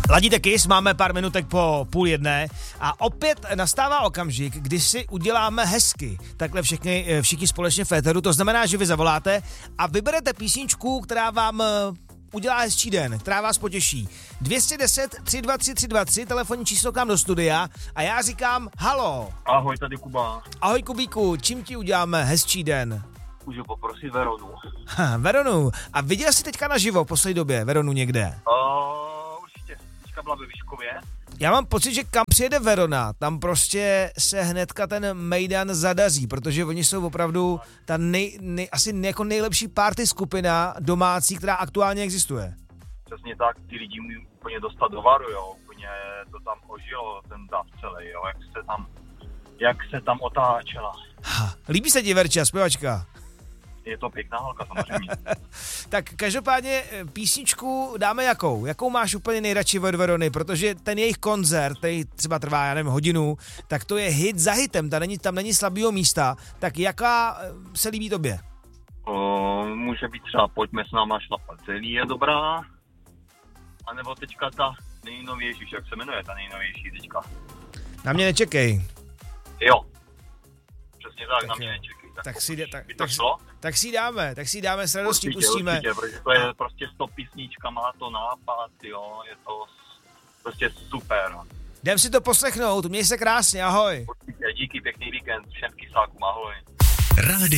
Ladíte Kiss, máme pár minutek po 12:30 a opět nastává okamžik, kdy si uděláme hezky. Takhle všichni společně v éteru, to znamená, že vy zavoláte a vyberete písničku, která vám udělá hezčí den, která vás potěší. 210 323 323, telefonní číslo k nám do studia a já říkám halo. Ahoj, tady Kuba. Ahoj Kubíku, čím ti uděláme hezčí den? Můžu poprosit Veronu? Veronu. A viděl jsi teďka naživo v poslední době Veronu někde? Určitě. Teďka byla ve Vyškově. Já mám pocit, že kam přijede Verona, tam prostě se hnedka ten mejdan zadaří, protože oni jsou opravdu ta asi jako nejlepší party skupina domácí, která aktuálně existuje. Přesně tak, ty lidi mi úplně dostat do varu, jo, úplně to tam ožilo, ten dav celý, jo, jak se tam otáčela. Líbí se ti Verča, zpěvačka? Je to pěkná holka, samozřejmě. Tak každopádně písničku dáme jakou? Jakou máš úplně nejradši od Verony? Protože ten jejich koncert, který třeba trvá, já nevím, hodinu, tak to je hit za hitem, tam není slabýho místa. Tak jaká se líbí tobě? Může být třeba Pojďme s náma šlapat celý je dobrá. A nebo teďka ta nejnovější, jak se jmenuje ta nejnovější teďka? Na mě nečekej. Jo. Přesně tak na mě nečekej. Tak si ji dáme, s radostí pustíme. Určitě, protože to je prostě 100 písnička, má to nápad, jo, je to prostě super. Jdem si to poslechnout, měj se krásně, ahoj. Určitě, díky, pěkný víkend, všem kysákům, ahoj. Rádio